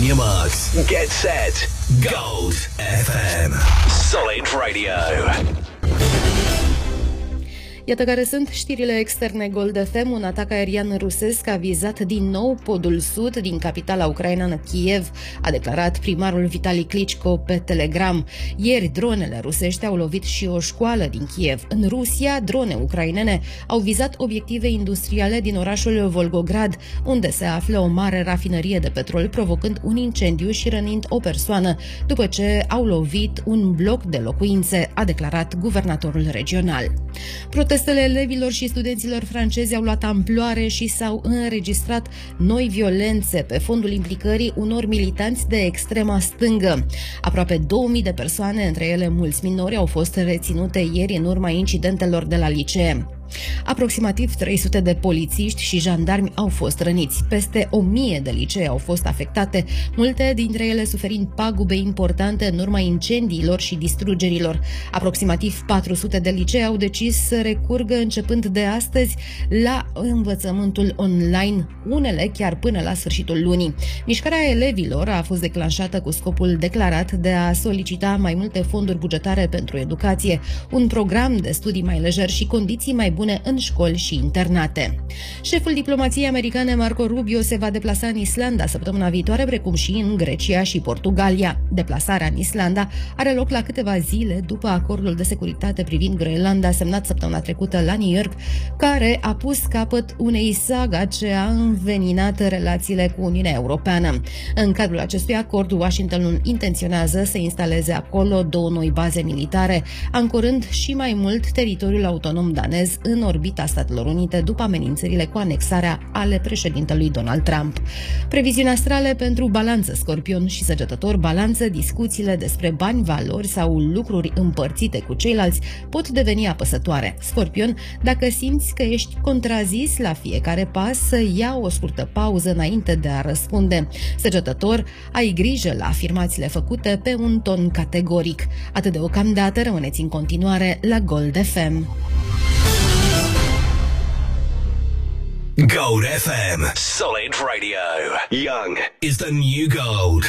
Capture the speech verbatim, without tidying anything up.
your marks. Get set. Gold F M. Solid Radio. Iată care sunt știrile externe Gold F M. Un atac aerian rusesc a vizat din nou podul sud din capitala ucraineană Kiev, a declarat primarul Vitali Klitschko pe Telegram. Ieri, dronele rusești au lovit și o școală din Kiev. În Rusia, drone ucrainene au vizat obiective industriale din orașul Volgograd, unde se află o mare rafinărie de petrol, provocând un incendiu și rănind o persoană, după ce au lovit un bloc de locuințe, a declarat guvernatorul regional. Protestele elevilor și studenților francezi au luat amploare și s-au înregistrat noi violențe pe fondul implicării unor militanți de extrema stângă. Aproape două mii de persoane, între ele mulți minori, au fost reținute ieri în urma incidentelor de la licee. Aproximativ trei sute de polițiști și jandarmi au fost răniți. Peste o mie de licee au fost afectate, multe dintre ele suferind pagube importante în urma incendiilor și distrugerilor. Aproximativ patru sute de licee au decis să recurgă începând de astăzi la învățământul online, unele chiar până la sfârșitul lunii. Mișcarea elevilor a fost declanșată cu scopul declarat de a solicita mai multe fonduri bugetare pentru educație, un program de studii mai lejer și condiții mai bune în școli și internate. Șeful diplomației americane Marco Rubio se va deplasa în Islanda săptămâna viitoare, precum și în Grecia și Portugalia. Deplasarea în Islanda are loc la câteva zile după acordul de securitate privind Groenlanda semnat săptămâna trecută la New York, care a pus capăt unei saga ce a înveninat relațiile cu Uniunea Europeană. În cadrul acestui acord, Washingtonul intenționează să instaleze acolo două noi baze militare, ancorând și mai mult teritoriul autonom danez în orbita Statelor Unite după amenințările cu anexarea ale președintelui Donald Trump. Previziuni astrale pentru Balanță, Scorpion și Săgetător. Balanță, discuțiile despre bani, valori sau lucruri împărțite cu ceilalți pot deveni apăsătoare. Scorpion, dacă simți că ești contrazis la fiecare pas, să ia o scurtă pauză înainte de a răspunde. Săgetător, ai grijă la afirmațiile făcute pe un ton categoric. Atât deocamdată, rămâneți în continuare la Gold F M. Gold F M. Solid Radio. Young is the new gold.